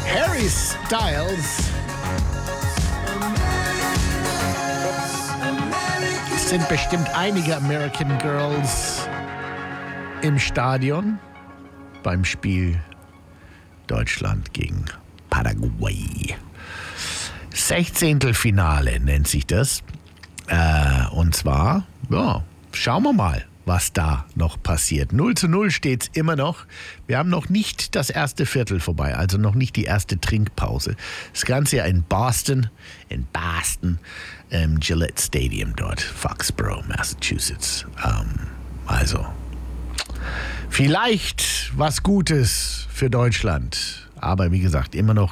Harry Styles. Es sind bestimmt einige American Girls im Stadion beim Spiel Deutschland gegen Paraguay. 16. nennt sich das. Und zwar, ja, schauen wir mal, was da noch passiert. 0:0 steht's immer noch. Wir haben noch nicht das erste Viertel vorbei, also noch nicht die erste Trinkpause. Das Ganze ja in Boston, Gillette Stadium dort, Foxborough, Massachusetts. Also, vielleicht was Gutes für Deutschland. Aber wie gesagt, immer noch